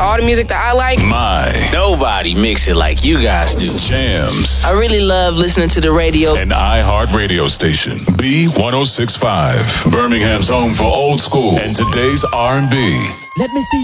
all the music that I like. Nobody mix it like you guys do. Jams. I really love listening to the radio. An iHeart radio station. B1065. Birmingham's home for old school and today's R&B. Let me see